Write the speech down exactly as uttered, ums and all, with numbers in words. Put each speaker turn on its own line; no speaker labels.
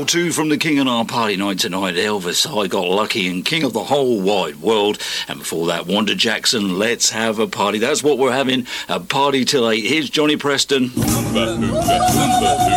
two from the King on our party night tonight. Elvis, I Got Lucky, and King of the Whole Wide World. And before that, Wanda Jackson, Let's Have a Party. That's what we're having, a party till eight. Here's Johnny Preston.
Number two, number two.